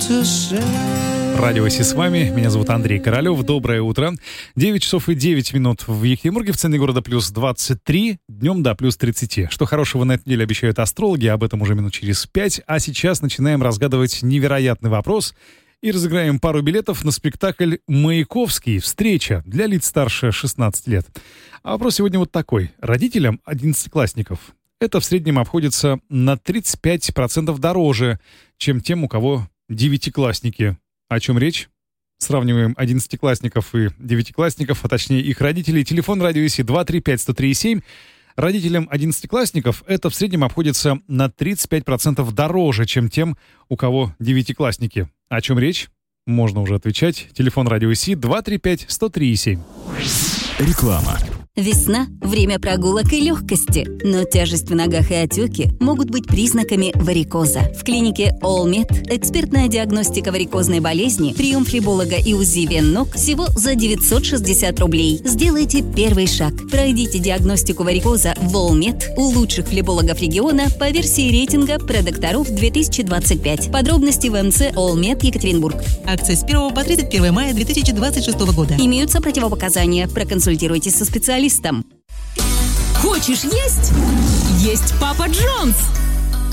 Радио Си с вами. Меня зовут Андрей Королёв. Доброе утро. 9 часов и 9 минут в Екатеринбурге. В центре города плюс 23. Днем до плюс 30. Что хорошего на этой неделе обещают астрологи, об этом уже минут через 5. А сейчас начинаем разгадывать невероятный вопрос и разыграем пару билетов на спектакль «Маяковский. Встреча» для лиц старше 16 лет. А вопрос сегодня вот такой. Родителям 11-классников это в среднем обходится на 35% дороже, чем тем, у кого девятиклассники. О чем речь? Сравниваем 11-классников и девятиклассников, а точнее их родителей. Телефон радио Си 235-103-7. Родителям 11-классников это в среднем обходится на 35% дороже, чем тем, у кого девятиклассники. О чем речь? Можно уже отвечать. Телефон радио Си 235-103-7. Реклама. Весна – время прогулок и легкости, но тяжесть в ногах и отеки могут быть признаками варикоза. В клинике All-Med экспертная диагностика варикозной болезни, прием флеболога и УЗИ вен ног всего за 960 рублей. Сделайте первый шаг. Пройдите диагностику варикоза в All-Med у лучших флебологов региона по версии рейтинга продокторов 2025. Подробности в МЦ All-Med Екатеринбург. Акция с 1 по 31 мая 2026 года. Имеются противопоказания. Проконсультируйтесь со специалистом. Хочешь есть? Есть Папа Джонс!